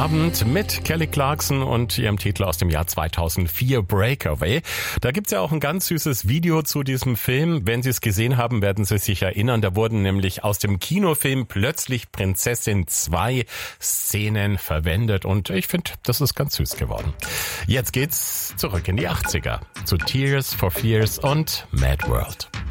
Abend mit Kelly Clarkson und ihrem Titel aus dem Jahr 2004, Breakaway. Da gibt's ja auch ein ganz süßes Video zu diesem Film. Wenn Sie es gesehen haben, werden Sie sich erinnern. Da wurden nämlich aus dem Kinofilm Plötzlich Prinzessin 2 Szenen verwendet. Und ich finde, das ist ganz süß geworden. Jetzt geht's zurück in die 80er zu Tears for Fears und Mad World.